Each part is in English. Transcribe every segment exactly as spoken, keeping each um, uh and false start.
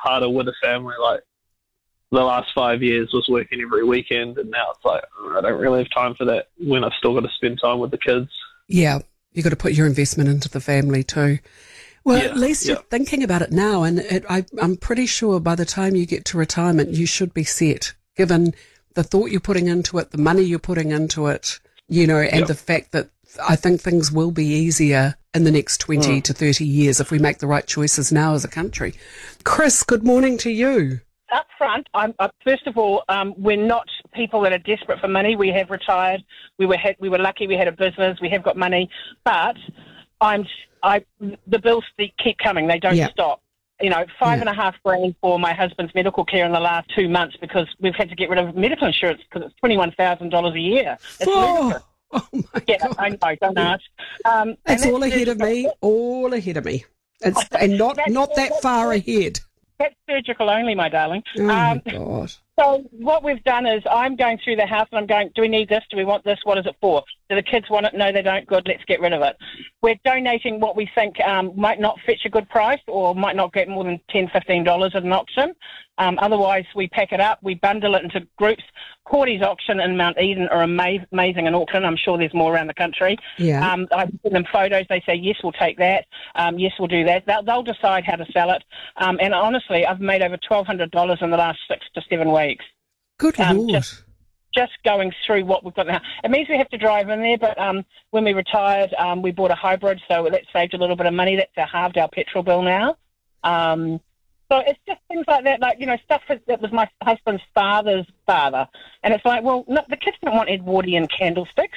harder with a family. Like the last five years was working every weekend, and now it's like I don't really have time for that when I've still got to spend time with the kids. Yeah, you've got to put your investment into the family too. Well, yeah, at least yeah. you're thinking about it now, and it, I, I'm pretty sure by the time you get to retirement, you should be set, given the thought you're putting into it, the money you're putting into it, you know, and yep. the fact that I think things will be easier in the next twenty mm. to thirty years if we make the right choices now as a country. Chris, good morning to you. Up front, I'm, uh, first of all, um, we're not people that are desperate for money. We have retired. We were had, we were lucky. We had a business. We have got money, but I'm I the bills keep coming. They don't yeah. stop. You know, five yeah. and a half grand for my husband's medical care in the last two months because we've had to get rid of medical insurance because it's twenty one thousand dollars a year. It's oh, oh my yeah, God! I know. Don't ask. Um, it's all ahead of me. All ahead of me. It's and not not that far ahead. That's surgical only, my darling. Oh um, my God. So what we've done is I'm going through the house and I'm going, do we need this? Do we want this? What is it for? Do the kids want it? No, they don't. Good, let's get rid of it. We're donating what we think um, might not fetch a good price or might not get more than ten dollars, fifteen dollars at an auction. Um, otherwise, we pack it up, we bundle it into groups. Cordy's auction in Mount Eden are ama- amazing in Auckland. I'm sure there's more around the country. Yeah. Um, I send them photos. They say, yes, we'll take that. Um, yes, we'll do that. They'll, they'll decide how to sell it. Um, and honestly, I've made over twelve hundred dollars in the last six to seven weeks. Good um, Lord. Just, just going through what we've got now. It means we have to drive in there, but um, when we retired, um, we bought a hybrid, so that saved a little bit of money. That's our, halved our petrol bill now. Um, so it's just things like that, like, you know, stuff that was my husband's father's father. And it's like, well, no, the kids don't want Edwardian candlesticks.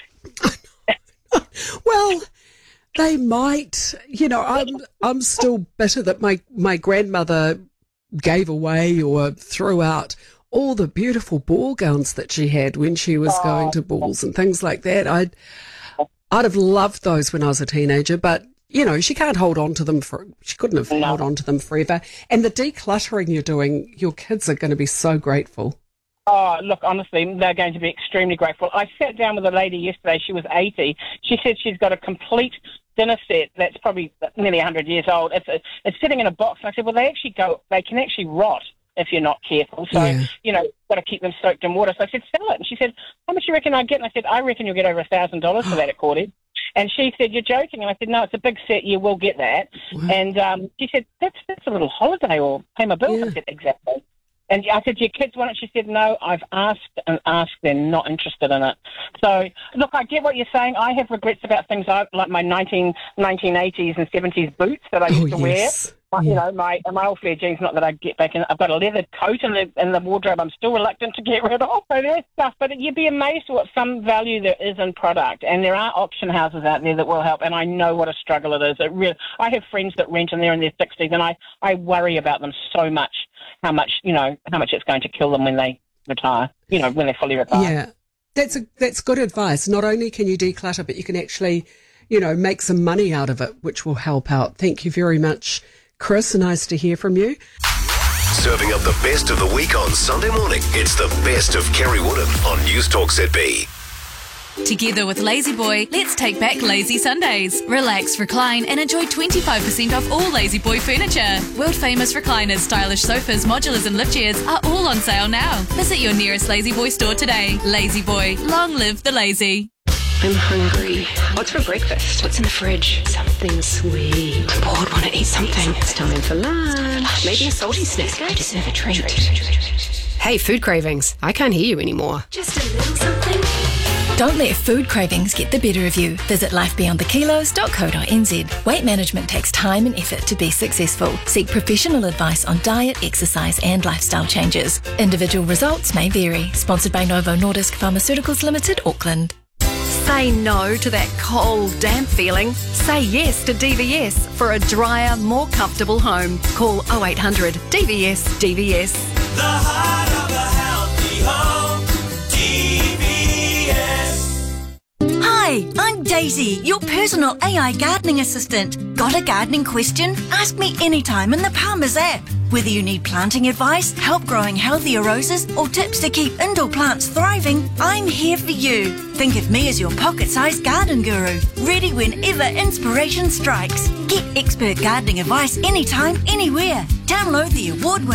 Well, they might. You know, I'm I'm still bitter that my, my grandmother gave away or threw out all the beautiful ball gowns that she had when she was oh. going to balls and things like that. I'd I'd have loved those when I was a teenager, but you know, she can't hold on to them for. She couldn't have no. held on to them forever. And the decluttering you're doing, your kids are going to be so grateful. Oh, look, honestly, they're going to be extremely grateful. I sat down with a lady yesterday. She was eighty. She said she's got a complete dinner set that's probably nearly one hundred years old. It's a, it's sitting in a box. And I said, well, they actually go. They can actually rot if you're not careful. So, yeah. you know, got to keep them soaked in water. So I said, sell it. And she said, how much do you reckon I get? And I said, I reckon you'll get over one thousand dollars for that at Cordy. And she said, you're joking. And I said, no, it's a big set. You will get that. Wow. And um, she said, that's that's a little holiday or pay my bills. Yeah. I said, exactly. And I said, do your kids want it? She said, no, I've asked and asked. They're not interested in it. So, look, I get what you're saying. I have regrets about things I, like my nineteen, nineteen eighties and seventies boots that I used oh, to yes. wear. My, yeah. You know, my my old flare jeans, not that I get back in. I've got a leather coat in the, in the wardrobe I'm still reluctant to get rid of. So there's stuff. But you'd be amazed what some value there is in product. And there are auction houses out there that will help. And I know what a struggle it is. It really, I have friends that rent and they're in their sixties, and I, I worry about them so much, how much, you know, how much it's going to kill them when they retire, you know, when they fully retire. Yeah, that's a, that's good advice. Not only can you declutter, but you can actually, you know, make some money out of it, which will help out. Thank you very much, Chris. Nice to hear from you. Serving up the best of the week on Sunday morning. It's the best of Kerry Woodham on News Talk Z B. Together with Lazy Boy, let's take back lazy Sundays. Relax, recline and enjoy twenty-five percent off all Lazy Boy furniture. World famous recliners, stylish sofas, modulars and lift chairs are all on sale now. Visit your nearest Lazy Boy store today. Lazy Boy, long live the lazy. I'm hungry. What's for breakfast? What's in the fridge? Something sweet. I'm bored, want to eat something. It's time for lunch. Maybe a salty snack. I deserve a treat. Hey, food cravings. I can't hear you anymore. Just a little something. Don't let food cravings get the better of you. Visit life beyond the kilos dot co dot n z. Weight management takes time and effort to be successful. Seek professional advice on diet, exercise and lifestyle changes. Individual results may vary. Sponsored by Novo Nordisk Pharmaceuticals Limited, Auckland. Say no to that cold, damp feeling. Say yes to D V S for a drier, more comfortable home. Call oh eight hundred D V S D V S. The heart of a healthy home. D V S. Hi, I'm Daisy, your personal A I gardening assistant. Got a gardening question? Ask me anytime in the Palmer's app. Whether you need planting advice, help growing healthier roses, or tips to keep indoor plants thriving, I'm here for you. Think of me as your pocket-sized garden guru, ready whenever inspiration strikes. Get expert gardening advice anytime, anywhere. Download the award-winning